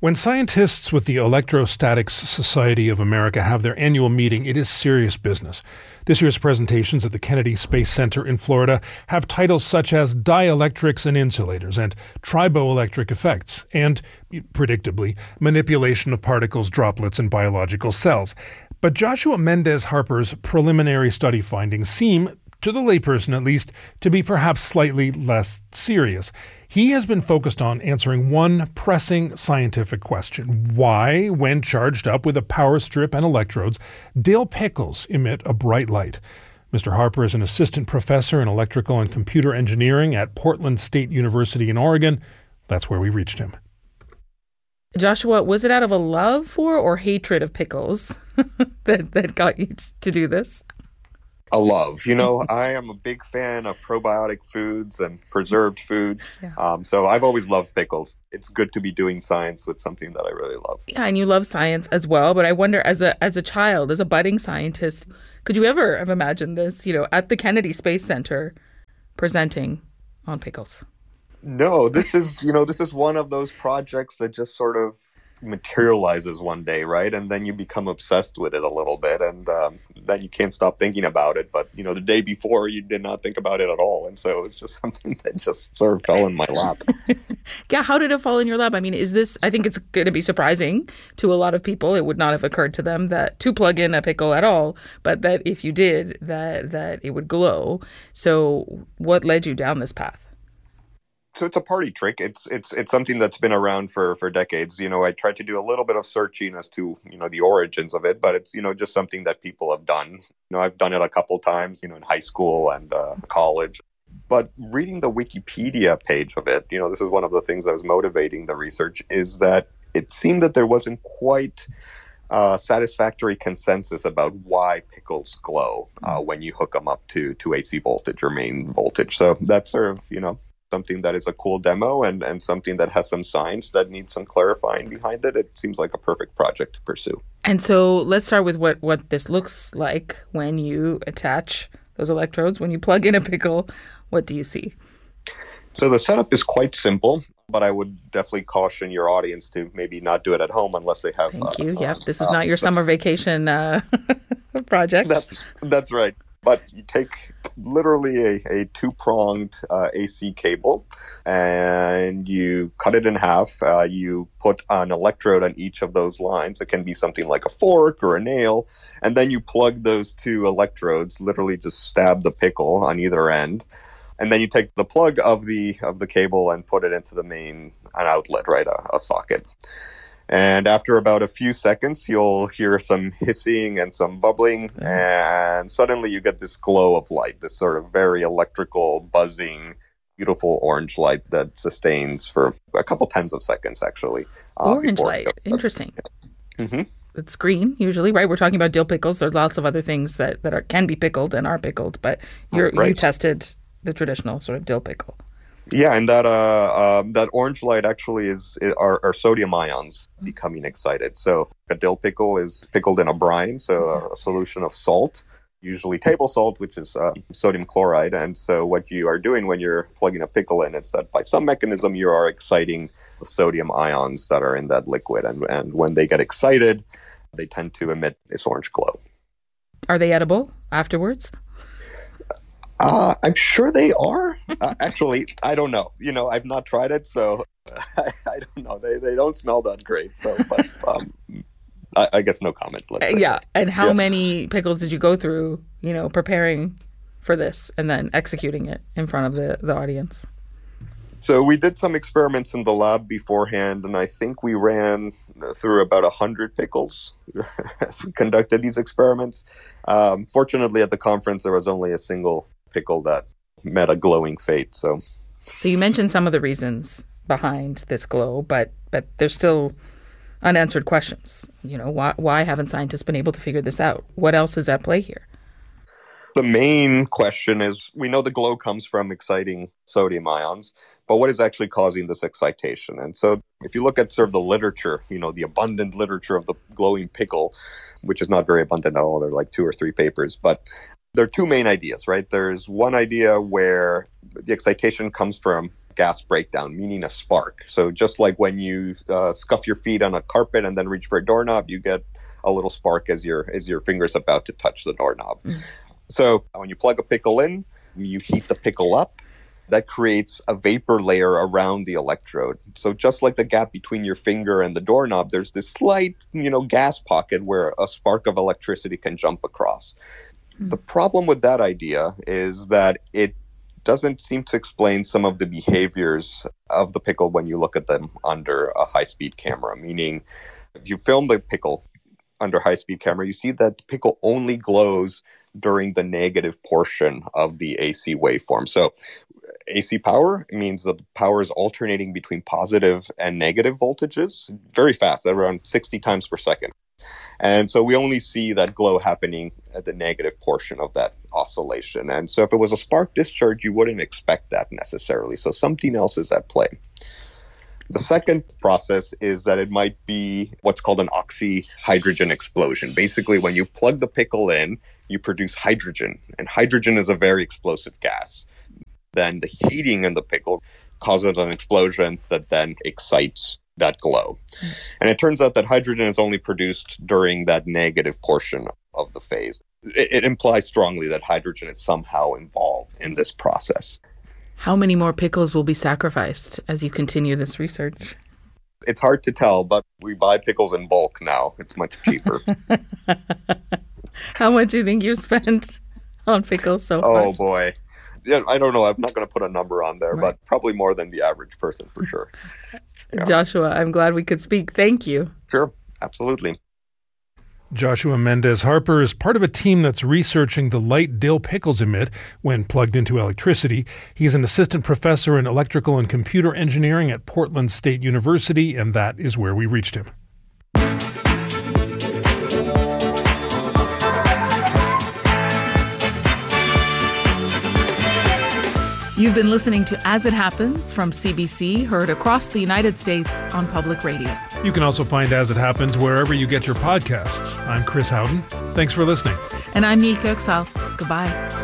When scientists with the Electrostatics Society of America have their annual meeting, it is serious business. This year's presentations at the Kennedy Space Center in Florida have titles such as Dielectrics and Insulators and Triboelectric Effects, and, predictably, Manipulation of Particles, Droplets, and Biological Cells. But Joshua Mendez-Harper's preliminary study findings seem, to the layperson at least, to be perhaps slightly less serious. He has been focused on answering one pressing scientific question: why, when charged up with a power strip and electrodes, dill pickles emit a bright light. Mr. Harper is an assistant professor in electrical and computer engineering at Portland State University in Oregon. That's where we reached him. Joshua, was it out of a love for or hatred of pickles that got you to do this? A love. I am a big fan of probiotic foods and preserved foods. Yeah. So I've always loved pickles. It's good to be doing science with something that I really love. Yeah, and you love science as well. But I wonder, as a child, as a budding scientist, could you ever have imagined this, at the Kennedy Space Center presenting on pickles? No, this is one of those projects that just sort of materializes one day, right? And then you become obsessed with it a little bit, and then you can't stop thinking about it. But the day before, you did not think about it at all, and so it's just something that just sort of fell in my lap. Yeah, how did it fall in your lap? I mean, I think it's going to be surprising to a lot of people. It would not have occurred to them that to plug in a pickle at all, but that if you did, that it would glow. So what led you down this path? So it's a party trick. It's something that's been around for decades. I tried to do a little bit of searching as to, the origins of it, but it's, just something that people have done. I've done it a couple times, in high school and college. But reading the Wikipedia page of it, this is one of the things that was motivating the research, is that it seemed that there wasn't quite satisfactory consensus about why pickles glow when you hook them up to AC voltage or main voltage. So that's sort of, something that is a cool demo and something that has some science that needs some clarifying behind it. It seems like a perfect project to pursue. And so let's start with what this looks like when you attach those electrodes. When you plug in a pickle, what do you see? So the setup is quite simple, but I would definitely caution your audience to maybe not do it at home unless they have... Thank you. Yep. This is not your summer vacation project. That's right. But you take literally a two-pronged AC cable and you cut it in half. You put an electrode on each of those lines. It can be something like a fork or a nail. And then you plug those two electrodes, literally just stab the pickle on either end. And then you take the plug of the cable and put it into the main outlet, right, a socket. And after about a few seconds, you'll hear some hissing and some bubbling, and suddenly you get this glow of light, this sort of very electrical, buzzing, beautiful orange light that sustains for a couple tens of seconds, actually. Orange light. Interesting. Mm-hmm. It's green, usually, right? We're talking about dill pickles. There's lots of other things that can be pickled and are pickled, but you tested the traditional sort of dill pickle. Yeah, and that orange light actually are sodium ions becoming excited. So a dill pickle is pickled in a brine, so a solution of salt, usually table salt, which is sodium chloride. And so what you are doing when you're plugging a pickle in is that by some mechanism you are exciting the sodium ions that are in that liquid. And when they get excited, they tend to emit this orange glow. Are they edible afterwards? I'm sure they are. Actually, I don't know. I've not tried it, so I don't know. They don't smell that great. So, but I guess no comment. Let's say. Yeah. And how many pickles did you go through, preparing for this and then executing it in front of the audience? So we did some experiments in the lab beforehand, and I think we ran through about 100 pickles as we conducted these experiments. Fortunately, at the conference, there was only a single pickle that met a glowing fate. So you mentioned some of the reasons behind this glow, but there's still unanswered questions. Why haven't scientists been able to figure this out? What else is at play here? The main question is, we know the glow comes from exciting sodium ions, but what is actually causing this excitation? And so if you look at sort of the literature, the abundant literature of the glowing pickle, which is not very abundant at all, there are like 2 or 3 papers, but there are 2 main ideas, right? There's one idea where the excitation comes from gas breakdown, meaning a spark. So just like when you scuff your feet on a carpet and then reach for a doorknob, you get a little spark as your finger's about to touch the doorknob. So when you plug a pickle in, you heat the pickle up. That creates a vapor layer around the electrode. So just like the gap between your finger and the doorknob, there's this slight, gas pocket where a spark of electricity can jump across. The problem with that idea is that it doesn't seem to explain some of the behaviors of the pickle when you look at them under a high-speed camera. Meaning, if you film the pickle under high-speed camera, you see that the pickle only glows during the negative portion of the AC waveform. So AC power means the power is alternating between positive and negative voltages very fast, at around 60 times per second. And so we only see that glow happening at the negative portion of that oscillation. And so if it was a spark discharge, you wouldn't expect that necessarily. So something else is at play. The second process is that it might be what's called an oxyhydrogen explosion. Basically, when you plug the pickle in, you produce hydrogen, and hydrogen is a very explosive gas. Then the heating in the pickle causes an explosion that then excites that glow. And it turns out that hydrogen is only produced during that negative portion of the phase. It implies strongly that hydrogen is somehow involved in this process. How many more pickles will be sacrificed as you continue this research? It's hard to tell, but we buy pickles in bulk now. It's much cheaper. How much do you think you've spent on pickles so far? Oh, boy. Yeah, I don't know. I'm not going to put a number on there, but probably more than the average person for sure. Yeah. Joshua, I'm glad we could speak. Thank you. Sure, absolutely. Joshua Mendez Harper is part of a team that's researching the light dill pickles emit when plugged into electricity. He's an assistant professor in electrical and computer engineering at Portland State University, and that is where we reached him. You've been listening to As It Happens from CBC, heard across the United States on public radio. You can also find As It Happens wherever you get your podcasts. I'm Chris Howden. Thanks for listening. And I'm Nilke Oksal. Goodbye.